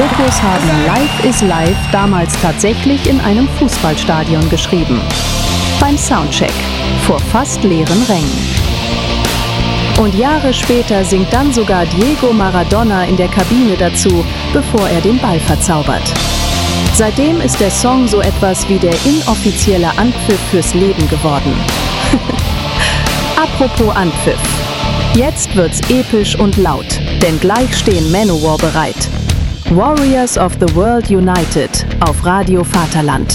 Fokus haben Life is Life damals tatsächlich in einem Fußballstadion geschrieben. Beim Soundcheck, vor fast leeren Rängen. Und Jahre später singt dann sogar Diego Maradona in der Kabine dazu, bevor er den Ball verzaubert. Seitdem ist der Song so etwas wie der inoffizielle Anpfiff fürs Leben geworden. Apropos Anpfiff. Jetzt wird's episch und laut, denn gleich stehen Manowar bereit. Warriors of the World United auf Radio Vaterland.